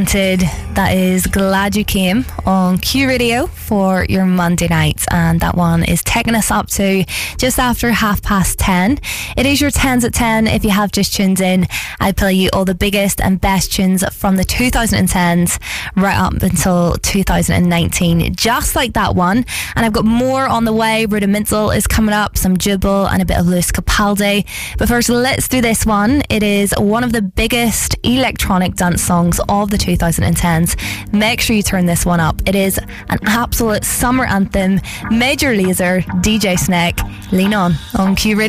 That is Glad You Came on Q Radio for your Monday nights, and that one is taking us up to just after 10:30. It is your 10s at 10. If you have just tuned in, I play you all the biggest and best tunes from the 2010s right up until 2019, just like that one. And I've got more on the way. Rudimental is coming up, some Jubal and a bit of Lewis Capaldi. But first, let's do this one. It is one of the biggest electronic dance songs of the 2010s. Make sure you turn this one up. It is an absolute summer anthem. Major Lazer, DJ Snake, Lean On Q Radio.